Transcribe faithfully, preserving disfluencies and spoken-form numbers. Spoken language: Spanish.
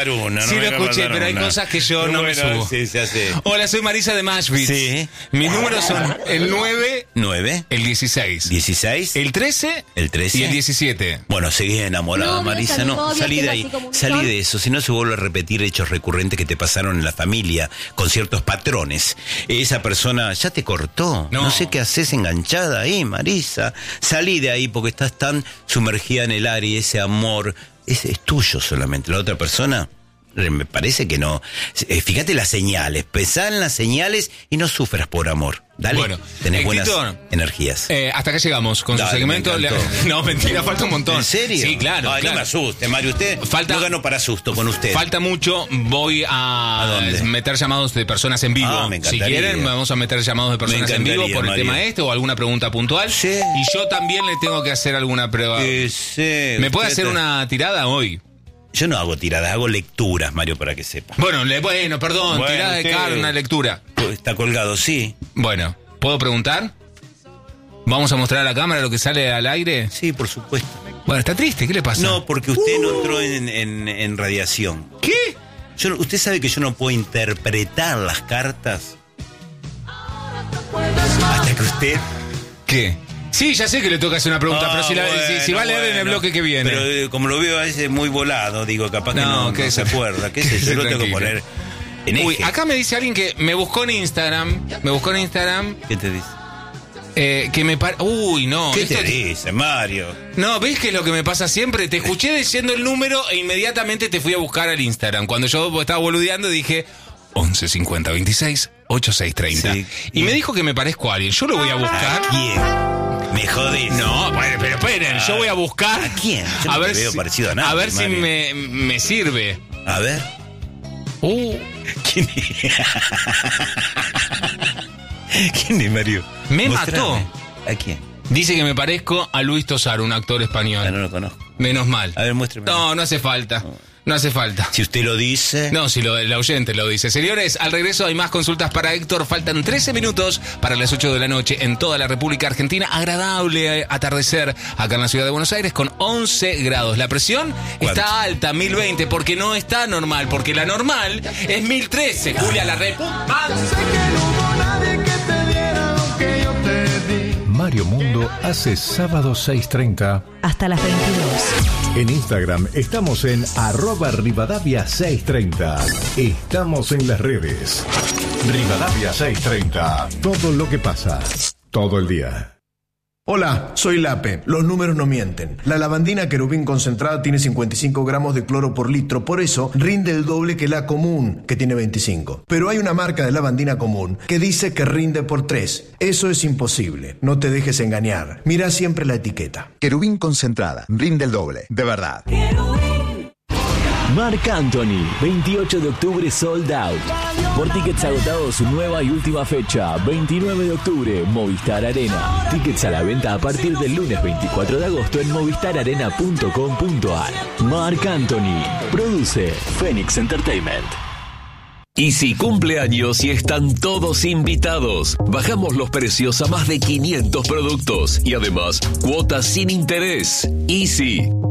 Una, no sí, lo escuché, pero hay una. cosas que yo no bueno, me subo. Sí, se hace. Hola, soy Marisa de Mashville. Sí. Mis números son el nueve, nueve, el dieciséis, dieciséis, el trece, el trece y el diecisiete. Bueno, seguí enamorada, No, Marisa. No, novios, salí de tengo ahí. así como un Salí millón. de eso. Si no se vuelve a repetir hechos recurrentes que te pasaron en la familia con ciertos patrones. Esa persona ya te cortó. No. No sé qué haces enganchada ahí, Marisa. Salí de ahí porque estás tan sumergida en el área y ese amor es, es tuyo solamente. La otra persona, me parece que no. Eh, fíjate las señales, pensá en las señales y no sufras por amor. Dale, Bueno, tenés buenas Héctor, energías. Eh, hasta acá llegamos con Dale, su segmento. me encantó. No, mentira, falta un montón. ¿En serio? Sí, claro. Ay, claro. no me asuste, Mario. Usted Falta- no ganó para susto con usted. Falta mucho, voy a, ¿A dónde? meter llamados de personas en vivo. Ah, me si encantaría. quieren, vamos a meter llamados de personas Me en vivo encantaría, por el Mario. tema este o alguna pregunta puntual. Sí. Y yo también le tengo que hacer alguna prueba. Que sé, ¿Me puede usted hacer te- una tirada hoy? Yo no hago tiradas, hago lecturas, Mario, para que sepa. Bueno, le, bueno, perdón, Bueno, tirada de usted- carne, una lectura. Está colgado, sí. Bueno, ¿puedo preguntar? ¿Vamos a mostrar a la cámara lo que sale al aire? Sí, por supuesto. Bueno, está triste, ¿qué le pasa? No, porque usted no entró en, en, en radiación. ¿Qué? Yo, no- usted sabe que yo no puedo interpretar las cartas hasta que usted... ¿Qué? Sí, ya sé que le toca hacer una pregunta, Ah, pero si, la- bueno, si- si va a leer en el bueno. bloque que viene. Pero eh, como lo veo a veces muy volado, digo, capaz que No, no, que no se se- acuerda. ¿Qué sé yo? quédese Lo tengo que tranquilo. poner en Uy, eje. acá me dice alguien que me buscó en Instagram. Me buscó en Instagram. ¿Qué te dice? eh, que me par... Uy, no. ¿Qué esto- te dice, Mario? No, ¿ves qué es lo que me pasa siempre? Te escuché diciendo el número e inmediatamente te fui a buscar al Instagram. Cuando yo estaba boludeando dije once cincuenta veintiséis ochenta y seis treinta. Sí. Y me dijo que me parezco a alguien. Yo lo voy a buscar. ¿A quién? Me jodís. No, bueno, pero esperen, yo voy a buscar. ¿A quién? Yo no te veo parecido a nadie, A ver si Mario. me, me sirve. A ver. Uh, ¿Quién es? ¿Quién es, Mario? Me Mostrame. mató. ¿A quién? dice que me parezco a Luis Tosar, un actor español. Ah, no lo conozco. Menos mal. A ver, muéstrame. No, no hace falta. No hace falta. Si usted lo dice... No, si lo, el oyente lo dice. Señores, al regreso hay más consultas para Héctor. Faltan trece minutos para las ocho de la noche en toda la República Argentina. Agradable atardecer acá en la ciudad de Buenos Aires con once grados. La presión ¿Cuánto? está alta, mil veinte, porque no está normal. Porque la normal es mil trece. Julia, la repu... Mario Mundo hace sábado seis treinta. Hasta las veintidós. En Instagram estamos en arroba Rivadavia seiscientos treinta. Estamos en las redes. Rivadavia seiscientos treinta. Todo lo que pasa. Todo el día. Hola, soy Lape. Los números no mienten. La lavandina querubín concentrada tiene cincuenta y cinco gramos de cloro por litro, por eso rinde el doble que la común, que tiene veinticinco. Pero hay una marca de lavandina común que dice que rinde por tres. Eso es imposible. No te dejes engañar. Mira siempre la etiqueta. Querubín concentrada, rinde el doble, de verdad. Marc Anthony, veintiocho de octubre sold out. Por tickets agotados, su nueva y última fecha, veintinueve de octubre, Movistar Arena. Tickets a la venta a partir del lunes veinticuatro de agosto en movistar arena punto com punto a r. Marc Anthony, produce Phoenix Entertainment. Easy cumple años y están todos invitados. Bajamos los precios a más de quinientos productos y además cuotas sin interés. Easy.